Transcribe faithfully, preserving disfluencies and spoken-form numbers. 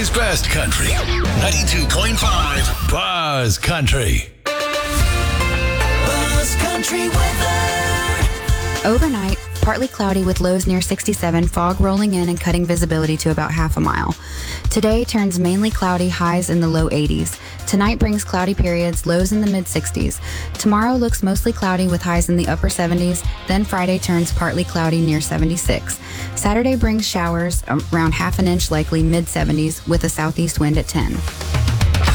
Illinois' best country. ninety-two point five Buzz Country. Buzz Country weather. Overnight, partly cloudy with lows near sixty-seven, fog rolling in and cutting visibility to about half a mile. Today turns mainly cloudy, highs in the low eighties. Tonight brings cloudy periods, lows in the mid-sixties. Tomorrow looks mostly cloudy with highs in the upper seventies. Then Friday turns partly cloudy near seventy-six. Saturday brings showers around half an inch likely mid-seventies with a southeast wind at ten.